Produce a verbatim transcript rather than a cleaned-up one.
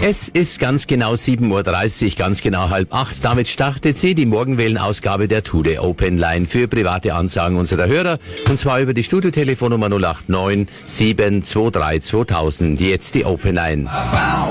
Es ist ganz genau sieben Uhr dreißig, ganz genau halb acht. Damit startet sie die Morgenwellen-Ausgabe der Tude Open Line für private Ansagen unserer Hörer. Und zwar über die Studiotelefonnummer null acht neun sieben zwei drei zweitausend. Jetzt die Open Line.